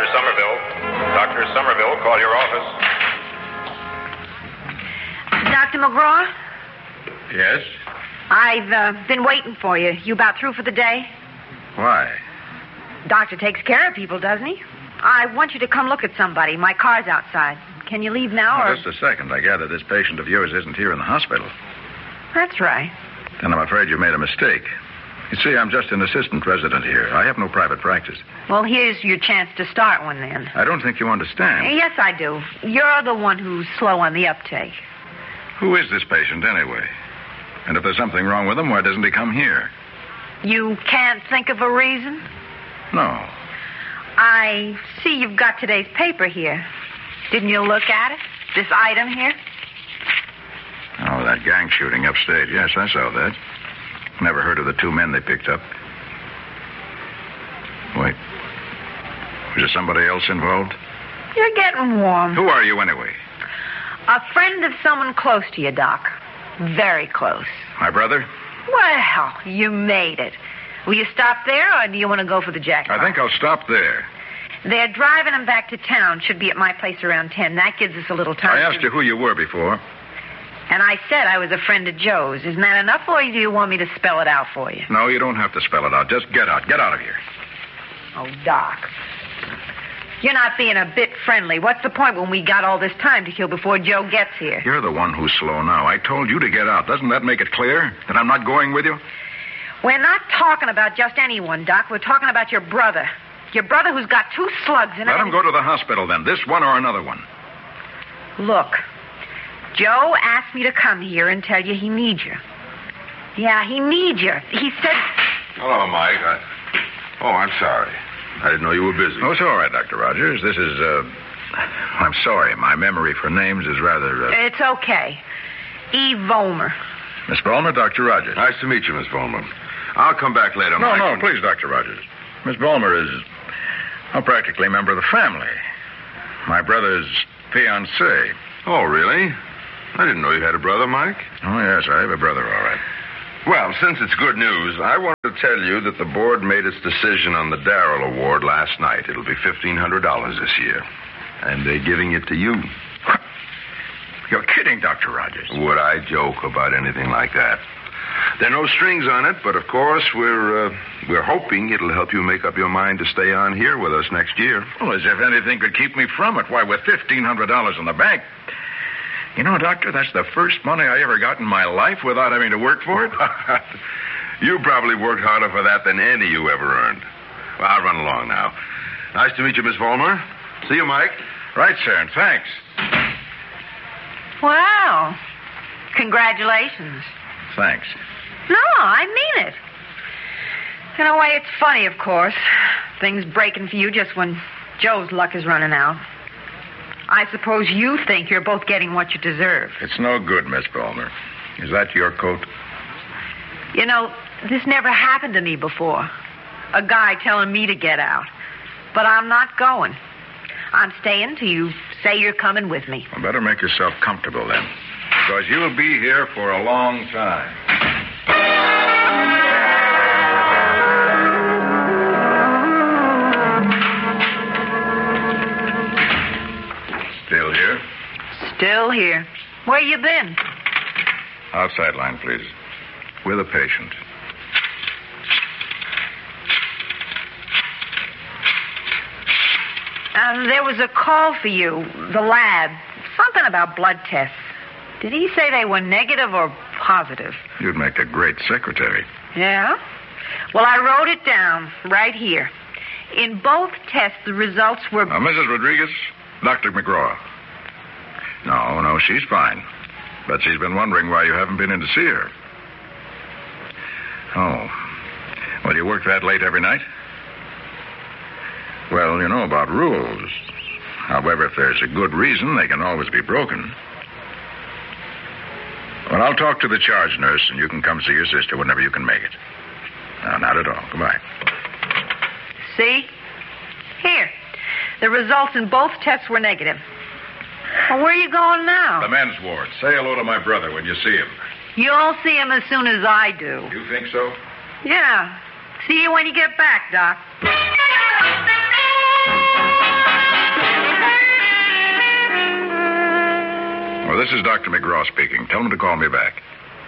Dr. Somerville. Dr. Somerville, call your office. Dr. McGraw? Yes? I've been waiting for you. You about through for the day? Why? Doctor takes care of people, doesn't he? I want you to come look at somebody. My car's outside. Can you leave now, or... Just a second. I gather this patient of yours isn't here in the hospital. That's right. Then I'm afraid you made a mistake. You see, I'm just an assistant resident here. I have no private practice. Well, here's your chance to start one, then. I don't think you understand. Yes, I do. You're the one who's slow on the uptake. Who is this patient, anyway? And if there's something wrong with him, why doesn't he come here? You can't think of a reason? No. I see you've got today's paper here. Didn't you look at it? This item here? Oh, that gang shooting upstate. Yes, I saw that. Never heard of the two men they picked up. Wait. Was there somebody else involved? You're getting warm. Who are you, anyway? A friend of someone close to you, Doc. Very close. My brother? Well, you made it. Will you stop there, or do you want to go for the jackpot? I think I'll stop there. They're driving him back to town. Should be at my place around 10. That gives us a little time. I asked you who you were before. And I said I was a friend of Joe's. Isn't that enough, or do you want me to spell it out for you? No, you don't have to spell it out. Just get out. Get out of here. Oh, Doc. You're not being a bit friendly. What's the point when we got all this time to kill before Joe gets here? You're the one who's slow now. I told you to get out. Doesn't that make it clear that I'm not going with you? We're not talking about just anyone, Doc. We're talking about your brother. Your brother who's got 2 slugs in it. Let him go to the hospital, then. This one or another one. Look, Joe asked me to come here and tell you he needs you. Yeah, he needs you. He said... Hello, Mike. I'm sorry. I didn't know you were busy. Oh, it's all right, Dr. Rogers. This is, I'm sorry. My memory for names is rather... It's okay. Eve Vollmer. Miss Vollmer, Dr. Rogers. Nice to meet you, Miss Vollmer. I'll come back later, Mike. No, please, Dr. Rogers. Miss Vollmer is practically a member of the family. My brother's fiancée. Oh, really? I didn't know you had a brother, Mike. Oh, yes, I have a brother, all right. Well, since it's good news, I wanted to tell you that the board made its decision on the Darrell Award last night. It'll be $1,500 this year. And they're giving it to you. You're kidding, Dr. Rogers. Would I joke about anything like that? There are no strings on it, but of course we're hoping it'll help you make up your mind to stay on here with us next year. Well, as if anything could keep me from it. Why, with $1,500 in the bank... You know, Doctor, that's the first money I ever got in my life without having to work for it. You probably worked harder for that than any you ever earned. Well, I'll run along now. Nice to meet you, Miss Vollmer. See you, Mike. Right, sir, and thanks. Wow. Congratulations. Thanks. No, I mean it. In a way, it's funny, of course. Things breaking for you just when Joe's luck is running out. I suppose you think you're both getting what you deserve. It's no good, Miss Vollmer. Is that your coat? You know, this never happened to me before. A guy telling me to get out. But I'm not going. I'm staying till you say you're coming with me. Well, better make yourself comfortable, then. Because you'll be here for a long time. Still here? Still here. Where you been? Outside line, please. With a patient. There was a call for you. The lab. Something about blood tests. Did he say they were negative or positive? You'd make a great secretary. Yeah? Well, I wrote it down right here. In both tests, the results were... Mrs. Rodriguez, Dr. McGraw. No, she's fine. But she's been wondering why you haven't been in to see her. Oh. Well, you work that late every night? Well, you know about rules. However, if there's a good reason, they can always be broken. Well, I'll talk to the charge nurse, and you can come see your sister whenever you can make it. No, not at all. Goodbye. See? Here. The results in both tests were negative. Well, where are you going now? The men's ward. Say hello to my brother when you see him. You'll see him as soon as I do. You think so? Yeah. See you when you get back, Doc. is Dr. McGraw speaking. Tell him to call me back.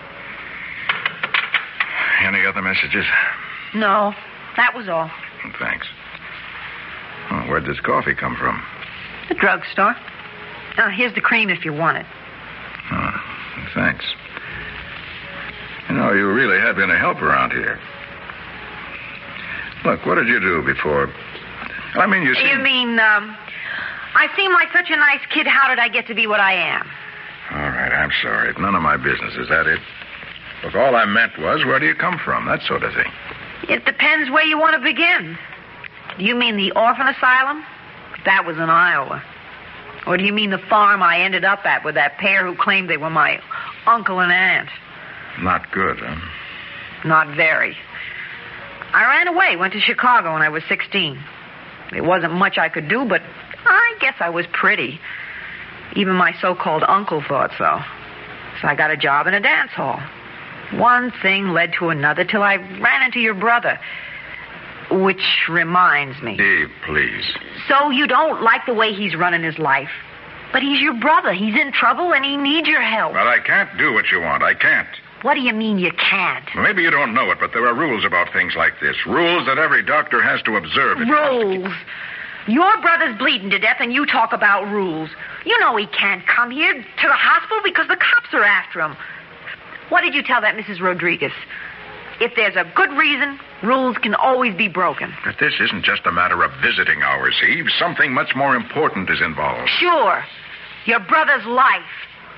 Any other messages? No, that was all. Thanks. Oh, where'd this coffee come from? The drugstore. Here's the cream if you want it. Oh, thanks. You know, you really have been a help around here. Look, what did you do before? I mean, you seem... You mean, I seem like such a nice kid. How did I get to be what I am? All right, I'm sorry. It's none of my business. Is that it? Look, all I meant was, where do you come from? That sort of thing. It depends where you want to begin. Do you mean the orphan asylum? That was in Iowa. Or do you mean the farm I ended up at with that pair who claimed they were my uncle and aunt? Not good, huh? Not very. I ran away, went to Chicago when I was 16. There wasn't much I could do, but I guess I was pretty. Even my so-called uncle thought so. So I got a job in a dance hall. One thing led to another till I ran into your brother. Which reminds me. Dave, please. So you don't like the way he's running his life? But he's your brother. He's in trouble and he needs your help. Well, I can't do what you want. I can't. What do you mean you can't? Well, maybe you don't know it, but there are rules about things like this. Rules that every doctor has to observe. Rules? Your brother's bleeding to death and you talk about rules. You know he can't come here to the hospital because the cops are after him. What did you tell that Mrs. Rodriguez? If there's a good reason, rules can always be broken. But this isn't just a matter of visiting hours, Eve. Something much more important is involved. Sure. Your brother's life.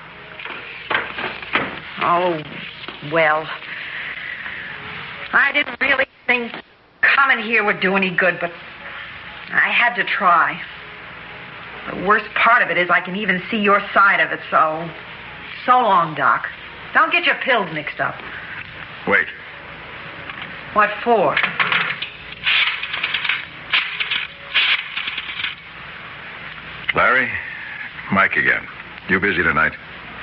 Oh, well. I didn't really think coming here would do any good, but I had to try. The worst part of it is I can even see your side of it, so long, Doc. Don't get your pills mixed up. Wait. What for? Larry, Mike again. You busy tonight?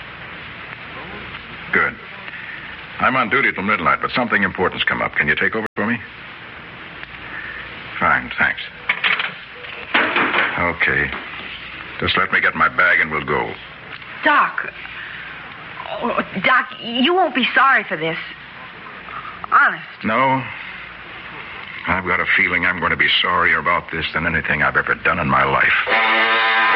Good. I'm on duty till midnight, but something important's come up. Can you take over for me? Fine, thanks. Okay. Just let me get my bag and we'll go. Doc. Oh, Doc, you won't be sorry for this. Honest. No. I've got a feeling I'm going to be sorrier about this than anything I've ever done in my life.